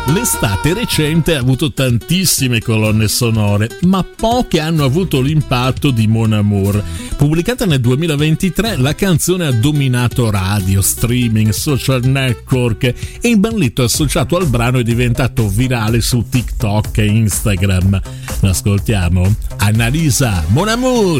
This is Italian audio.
L'estate recente ha avuto tantissime colonne sonore, ma poche hanno avuto l'impatto di Mon Amour. Pubblicata nel 2023, la canzone ha dominato radio, streaming, social network e il balletto associato al brano è diventato virale su TikTok e Instagram. L'ascoltiamo? Annalisa, Mon Amour!